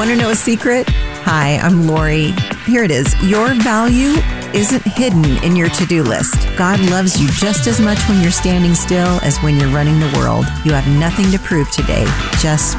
Want to know a secret? Hi, I'm Lori. Here it is. Your value isn't hidden in your to-do list. God loves you just as much when you're standing still as when you're running the world. You have nothing to prove today. Just